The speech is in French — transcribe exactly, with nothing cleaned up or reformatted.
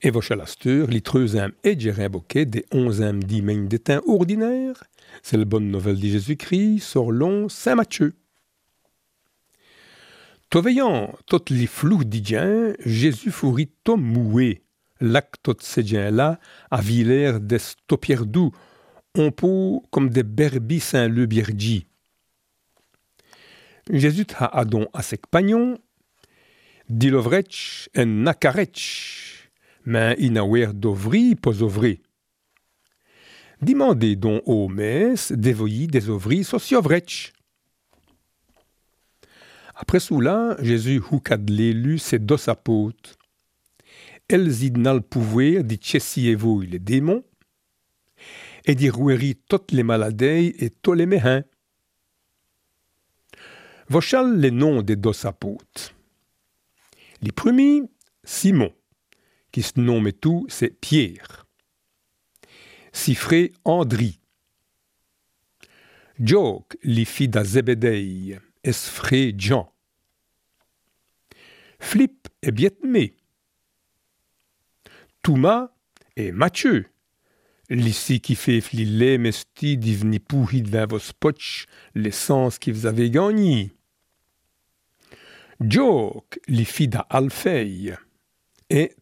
Et vos lastur, li treuzem et djerimboket des onzem dimaine d'étain ordinaire, c'est la bonne nouvelle de Jésus-Christ, selon Saint Matthieu. Toveillant tot li flou d'idien, Jésus fourit tom moué, lac tot sedien-là, à Villers des Topierdou, on peut comme des berbis Saint-Le Biergi. Jésus ha adon à ses compagnons, dilovrech en nakarech, mais inawer d'ovri pos ovri. Demandez donc aux messes d'évoyer des ovris sociovrech. Après cela, Jésus houcad l'élu ses dos apôtres. Elles idnal pouvoir d'y tchessiez-vous les démons, et d'y rouérir toutes les maladies et tous les méhins. Vochal les noms des dos apôtres. Les premiers, Simon, qui se nomme tout, c'est Pierre. Sifré, Andri. Joc, les filles d'Azébédei, Esfré, Jean. Flip et Bietmé. Thomas et Matthieu. L'ici qui fait flilé mesti divni pourri devant vos spotch l'essence qui vous avez gagné. Joc, les filles d'Alphei. Et